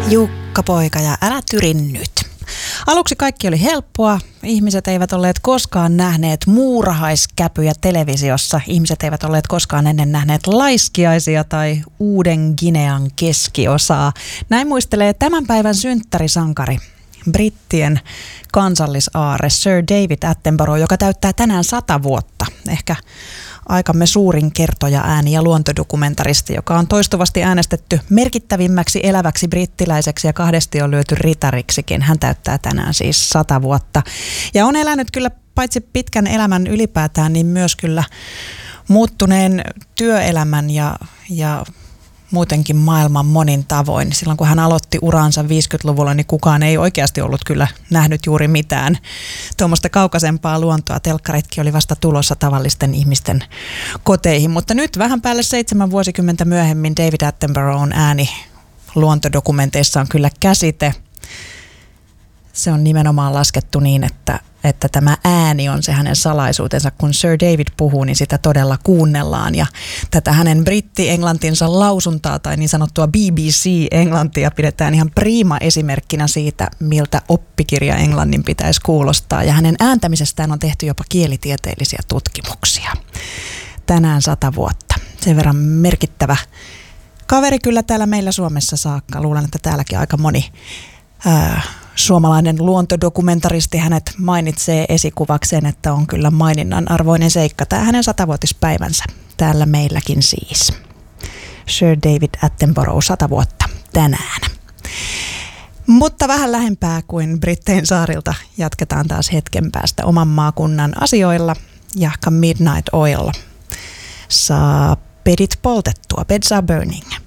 Jukka poika ja älä tyri nyt. Aluksi kaikki oli helppoa. Ihmiset eivät olleet koskaan nähneet muurahaiskäpyjä televisiossa. Ihmiset eivät olleet koskaan ennen nähneet laiskiaisia tai Uuden Ginean keskiosaa. Näin muistelee tämän päivän synttärisankari, brittien kansallisaarre Sir David Attenborough, joka täyttää tänään 100 vuotta. Ehkä aikamme suurin kertoja ääni- ja luontodokumentaristi, joka on toistuvasti äänestetty merkittävimmäksi eläväksi brittiläiseksi ja kahdesti on lyöty ritariksikin. Hän täyttää tänään siis 100 vuotta. Ja on elänyt kyllä paitsi pitkän elämän ylipäätään, niin myös kyllä muuttuneen työelämän ja muutenkin maailman monin tavoin. Silloin kun hän aloitti uransa 50-luvulla, niin kukaan ei oikeasti ollut kyllä nähnyt juuri mitään tuommoista kaukaisempaa luontoa. Telkkaritkin oli vasta tulossa tavallisten ihmisten koteihin. Mutta nyt vähän päälle 7 vuosikymmentä myöhemmin David Attenborough'n ääni luontodokumenteissa on kyllä käsite. Se on nimenomaan laskettu niin, että tämä ääni on se hänen salaisuutensa. Kun Sir David puhuu, niin sitä todella kuunnellaan. Ja tätä hänen britti-englantinsa lausuntaa tai niin sanottua BBC-englantia pidetään ihan prima esimerkkinä siitä, miltä oppikirja englannin pitäisi kuulostaa. Ja hänen ääntämisestään on tehty jopa kielitieteellisiä tutkimuksia. Tänään 100 vuotta. Sen verran merkittävä kaveri kyllä täällä meillä Suomessa saakka. Luulen, että täälläkin aika moni suomalainen luontodokumentaristi hänet mainitsee esikuvakseen, että on kyllä maininnan arvoinen seikka. Tämä hänen 100-vuotispäivänsä täällä meilläkin siis. Sir David Attenborough 100 vuotta tänään. Mutta vähän lähempää kuin Brittein saarilta jatketaan taas hetken päästä oman maakunnan asioilla. Jahka Midnight Oil saa pedit poltettua, beds are burning.